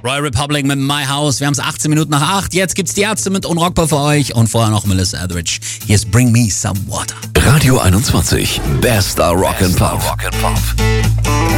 Royal Republic mit My House. Wir haben es 18 Minuten nach 8. Jetzt gibt's die Ärzte mit Unrockbar für euch und vorher noch Melissa Etheridge. Hier ist Bring Me Some Water. Radio 21, bester Rock and Pop.